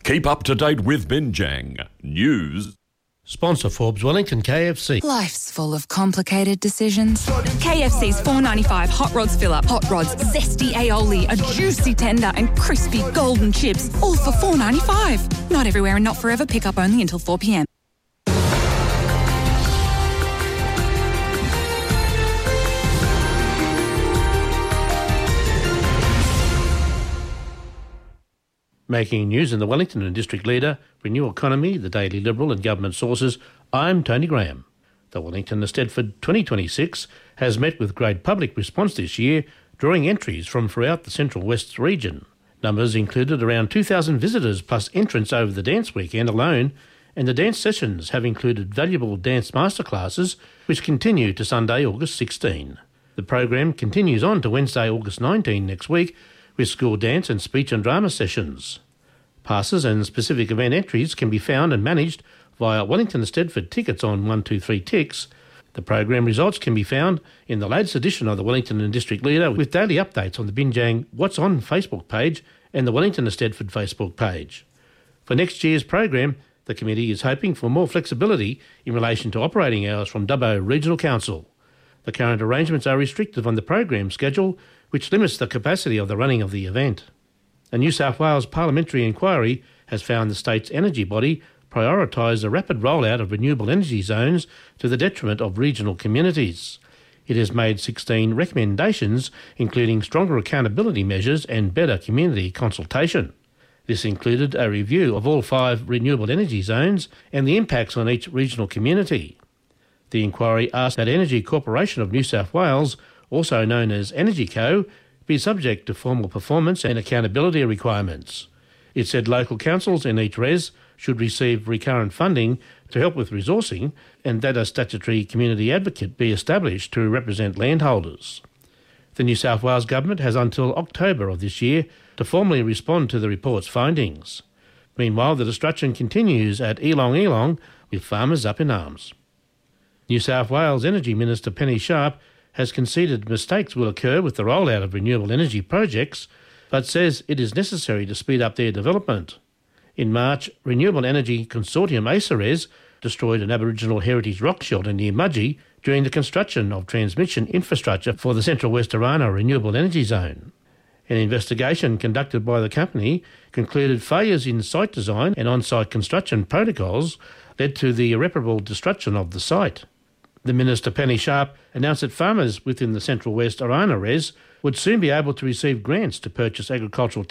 Keep up to date with Binjang News. Sponsor Forbes Wellington KFC. Life's full of complicated decisions. KFC's $4.95 Hot Rods Fill-Up. Hot Rods, zesty aioli, a juicy tender and crispy golden chips, all for $4.95. Not everywhere and not forever. Pick up only until 4 p.m. Making news in the Wellington and District Leader, Renew Economy, the Daily Liberal and government sources, I'm Tony Graham. The Wellington Eisteddfod 2026 has met with great public response this year, drawing entries from throughout the Central West region. Numbers included around 2,000 visitors plus entrants over the dance weekend alone, and the dance sessions have included valuable dance masterclasses which continue to Sunday, August 16. The program continues on to Wednesday, August 19 next week, with school dance and speech and drama sessions. Passes and specific event entries can be found and managed via Wellington Eisteddfod tickets on 123tix. The program results can be found in the latest edition of the Wellington and District Leader with daily updates on the Binjang What's On Facebook page and the Wellington Eisteddfod Facebook page. For next year's program, the committee is hoping for more flexibility in relation to operating hours from Dubbo Regional Council. The current arrangements are restrictive on the program schedule, which limits the capacity of the running of the event. A New South Wales parliamentary inquiry has found the state's energy body prioritise the rapid rollout of renewable energy zones to the detriment of regional communities. It has made 16 recommendations, including stronger accountability measures and better community consultation. This included a review of all 5 renewable energy zones and the impacts on each regional community. The inquiry asked that Energy Corporation of New South Wales, also known as EnergyCo, be subject to formal performance and accountability requirements. It said local councils in each res should receive recurrent funding to help with resourcing and that a statutory community advocate be established to represent landholders. The New South Wales Government has until October of this year to formally respond to the report's findings. Meanwhile, the destruction continues at Eelong with farmers up in arms. New South Wales Energy Minister Penny Sharp has conceded mistakes will occur with the rollout of renewable energy projects, but says it is necessary to speed up their development. In March, Renewable Energy Consortium ACERES destroyed an Aboriginal heritage rock shelter near Mudgee during the construction of transmission infrastructure for the Central West Arana Renewable Energy Zone. An investigation conducted by the company concluded failures in site design and on-site construction protocols led to the irreparable destruction of the site. The Minister Penny Sharp announced that farmers within the Central West Arana Res would soon be able to receive grants to purchase agricultural